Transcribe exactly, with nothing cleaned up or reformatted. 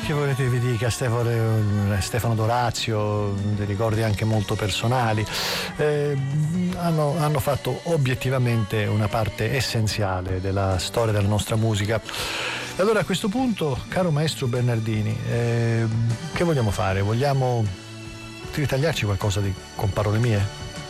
che volete vi dica, Stefano, Stefano Dorazio, dei ricordi anche molto personali, eh, hanno, hanno fatto obiettivamente una parte essenziale della storia della nostra musica. E allora a questo punto, caro maestro Bernardini, eh, che vogliamo fare? Vogliamo ritagliarci qualcosa di, con parole mie?